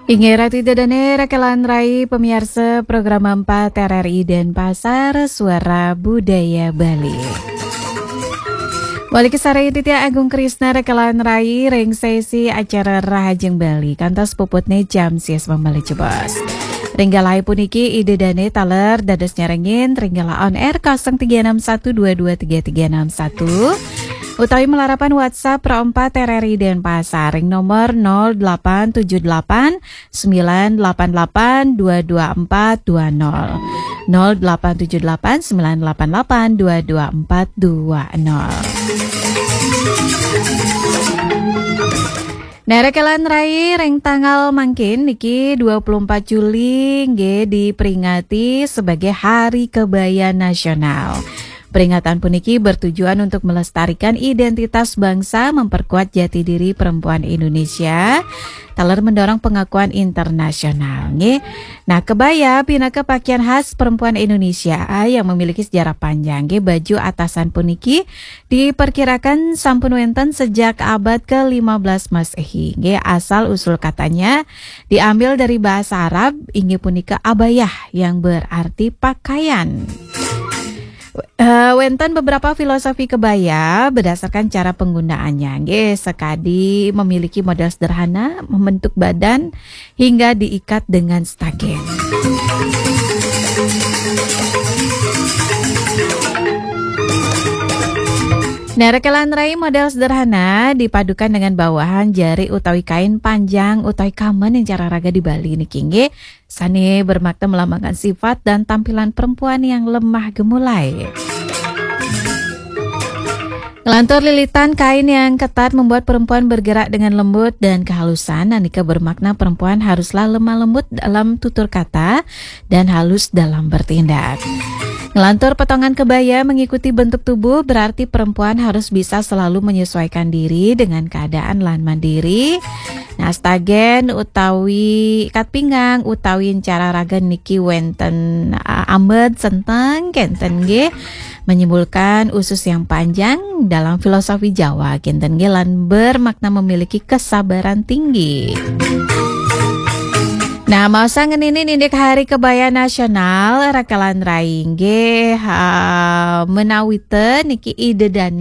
Ingera tidak dane rekelan rai pemirsa program 4 RRI Denpasar Suara Budaya Bali. Wali Kesara Titia Agung Krisna rekelan rai ring sesi acara Rahajeng Bali kantos puputne jam sias membali jebos. Ringgalai puniki ide dane taler dados nyarengin ringgala on air 0312233361 utawi melarapan WhatsApp Pro 4 RRI Denpasar ring nomor 0878 988 22420 0878 988 22420. Nah, rekelan rai ring tanggal mangkin niki 24 Juli nggih diperingati sebagai Hari Kebaya Nasional. Peringatan puniki bertujuan untuk melestarikan identitas bangsa, memperkuat jati diri perempuan Indonesia, taler mendorong pengakuan internasional. Nggih. Nah, kebaya pinaka pakaian khas perempuan Indonesia yang memiliki sejarah panjang. Nggih, baju atasan puniki diperkirakan sampun wenten sejak abad ke-15 Masehi. Nggih, asal usul katanya diambil dari bahasa Arab inggih punika abayah yang berarti pakaian. Wenten beberapa filosofi kebaya berdasarkan cara penggunaannya. Nggih, sekadi memiliki model sederhana, membentuk badan hingga diikat dengan stagen. Nah, rekelan rai model sederhana dipadukan dengan bawahan jari utawi kain panjang utawi kamen yang cara raga di Bali niki nggih sane bermakna melambangkan sifat dan tampilan perempuan yang lemah gemulai. Ngelantur lilitan kain yang ketat membuat perempuan bergerak dengan lembut dan kehalusan. Anika bermakna perempuan haruslah lemah lembut dalam tutur kata dan halus dalam bertindak. Ngelantur potongan kebaya mengikuti bentuk tubuh berarti perempuan harus bisa selalu menyesuaikan diri dengan keadaan lan mandiri. Nah, stagen utawi ikat pinggang utawi cara raga niki wenten ambet senteng kenten nggih menyimpulkan usus yang panjang dalam filosofi Jawa kenten nggih lan bermakna memiliki kesabaran tinggi. Nah, mau sangeninin indik Hari Kebaya Nasional rekelan rai nggih menawite niki ide dan